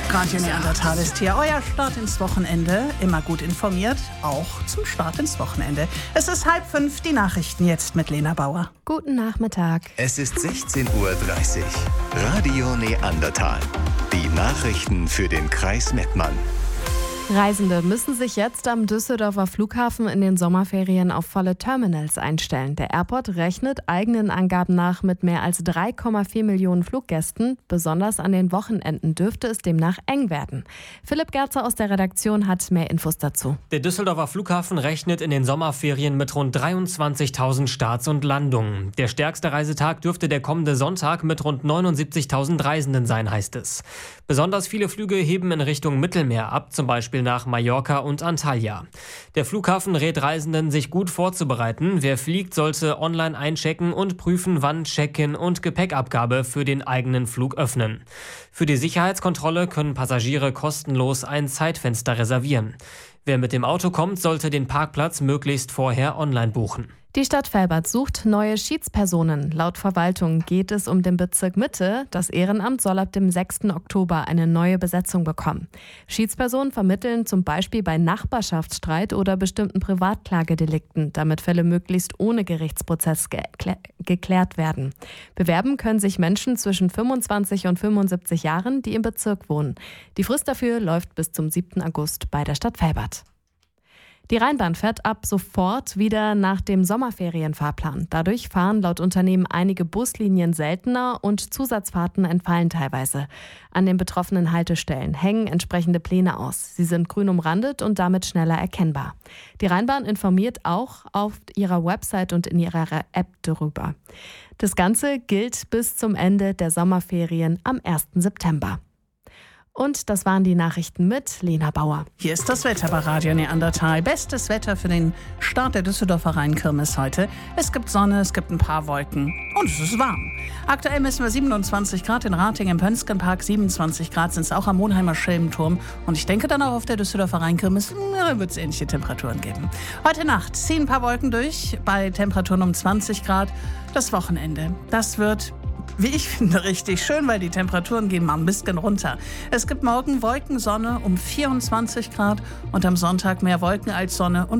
Radio Neandertal ist hier, euer Start ins Wochenende. Immer gut informiert, auch zum Start ins Wochenende. Es ist 4:30, die Nachrichten jetzt mit Lena Bauer. Guten Nachmittag. Es ist 16:30 Uhr. Radio Neandertal. Die Nachrichten für den Kreis Mettmann. Reisende müssen sich jetzt am Düsseldorfer Flughafen in den Sommerferien auf volle Terminals einstellen. Der Airport rechnet eigenen Angaben nach mit mehr als 3,4 Millionen Fluggästen. Besonders an den Wochenenden dürfte es demnach eng werden. Philipp Gerzer aus der Redaktion hat mehr Infos dazu. Der Düsseldorfer Flughafen rechnet in den Sommerferien mit rund 23.000 Starts und Landungen. Der stärkste Reisetag dürfte der kommende Sonntag mit rund 79.000 Reisenden sein, heißt es. Besonders viele Flüge heben in Richtung Mittelmeer ab, zum Beispiel nach Mallorca und Antalya. Der Flughafen rät Reisenden, sich gut vorzubereiten. Wer fliegt, sollte online einchecken und prüfen, wann Check-in und Gepäckabgabe für den eigenen Flug öffnen. Für die Sicherheitskontrolle können Passagiere kostenlos ein Zeitfenster reservieren. Wer mit dem Auto kommt, sollte den Parkplatz möglichst vorher online buchen. Die Stadt Velbert sucht neue Schiedspersonen. Laut Verwaltung geht es um den Bezirk Mitte. Das Ehrenamt soll ab dem 6. Oktober eine neue Besetzung bekommen. Schiedspersonen vermitteln zum Beispiel bei Nachbarschaftsstreit oder bestimmten Privatklagedelikten, damit Fälle möglichst ohne Gerichtsprozess geklärt werden. Bewerben können sich Menschen zwischen 25 und 75 Jahren, die im Bezirk wohnen. Die Frist dafür läuft bis zum 7. August bei der Stadt Velbert. Die Rheinbahn fährt ab sofort wieder nach dem Sommerferienfahrplan. Dadurch fahren laut Unternehmen einige Buslinien seltener und Zusatzfahrten entfallen teilweise. An den betroffenen Haltestellen hängen entsprechende Pläne aus. Sie sind grün umrandet und damit schneller erkennbar. Die Rheinbahn informiert auch auf ihrer Website und in ihrer App darüber. Das Ganze gilt bis zum Ende der Sommerferien am 1. September. Und das waren die Nachrichten mit Lena Bauer. Hier ist das Wetter bei Radio Neandertal. Bestes Wetter für den Start der Düsseldorfer Rheinkirmes heute. Es gibt Sonne, es gibt ein paar Wolken und es ist warm. Aktuell messen wir 27 Grad in Rating, im Pönskenpark 27 Grad sind es auch am Monheimer Schelmenturm. Und ich denke dann auch auf der Düsseldorfer Rheinkirmes wird es ähnliche Temperaturen geben. Heute Nacht ziehen ein paar Wolken durch bei Temperaturen um 20 Grad. Das Wochenende, das wird, wie ich finde, richtig schön, weil die Temperaturen gehen mal ein bisschen runter. Es gibt morgen Wolken, Sonne um 24 Grad und am Sonntag mehr Wolken als Sonne und